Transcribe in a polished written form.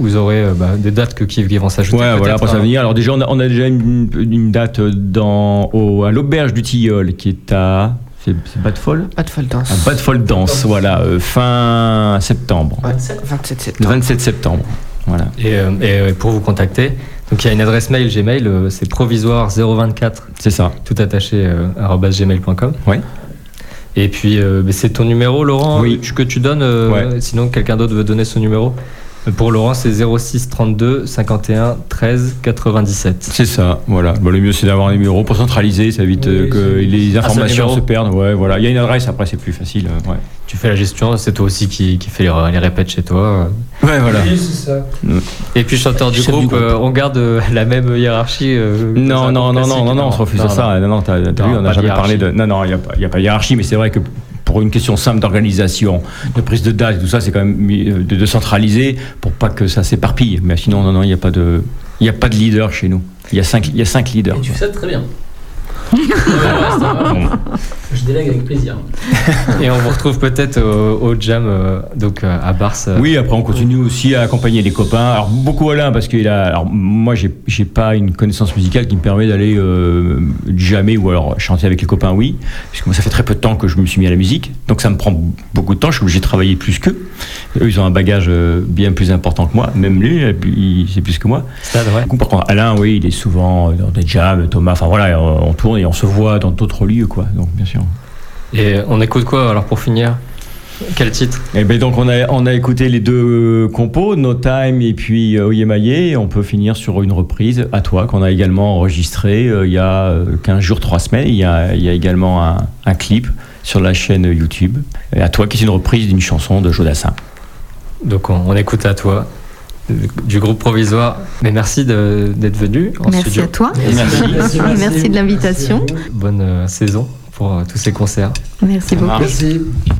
vous aurez des dates qui vont s'ajouter. Ouais, voilà, après ça va venir. Alors déjà, on a déjà une date à l'Auberge du Tilleul, qui est à... C'est Bad Fall Dance. À Bad Fall Dance, voilà, fin septembre. 27 septembre. Le 27 septembre, voilà. Et pour vous contacter, donc il y a une adresse mail Gmail, c'est provisoire024. C'est ça. Tout attaché @gmail.com. Ouais. Et puis c'est ton numéro, Laurent, que tu donnes. Sinon, quelqu'un d'autre veut donner son numéro. Pour Laurent, c'est 06 32 51 13 97. C'est ça, voilà. Bon, le mieux, c'est d'avoir un numéro pour centraliser, ça évite que les informations se perdent. Ouais, voilà. Il y a une adresse, après, c'est plus facile. Ouais. Tu fais la gestion, c'est toi aussi qui fais les répètes chez toi. Ouais, voilà. Oui, c'est ça. Et puis, chanteur du groupe, on garde la même hiérarchie. Non, on se refuse à ça. Non, t'as vu, on n'a jamais parlé de. Non, il n'y a pas de hiérarchie, mais c'est vrai que. Pour une question simple d'organisation, de prise de date, tout ça, c'est quand même de centraliser pour pas que ça s'éparpille. Mais sinon, non, il n'y a pas de leader chez nous. Il y a 5 leaders. Et tu fais ça très bien. Je délègue avec plaisir. Et on vous retrouve peut-être au jam à Barse. Oui, après on continue aussi à accompagner les copains. Alors beaucoup Alain parce qu'il a. Alors moi j'ai pas une connaissance musicale qui me permet d'aller jammer ou alors chanter avec les copains. Oui, parce que moi ça fait très peu de temps que je me suis mis à la musique, donc ça me prend beaucoup de temps. Je suis obligé de travailler plus qu'eux. Eux ils ont un bagage bien plus important que moi. Même lui, c'est plus que moi. C'est vrai. Par contre Alain, oui, il est souvent dans des jams. Thomas, enfin voilà, on tourne et on se voit dans d'autres lieux, quoi. Donc bien sûr. Et on écoute quoi alors pour finir? Quel titre? Eh ben donc on a écouté les deux compos, No Time et puis Oyemaye. On peut finir sur une reprise à toi qu'on a également enregistré il y a 15 jours, 3 semaines. Il y a également un clip sur la chaîne YouTube. Et à toi qui est une reprise d'une chanson de Jodassin. Donc on écoute à toi du groupe Provisoire. Mais merci d'être venu en studio. Merci à toi. Merci de l'invitation. Bonne saison pour tous ces concerts. Merci beaucoup. Merci.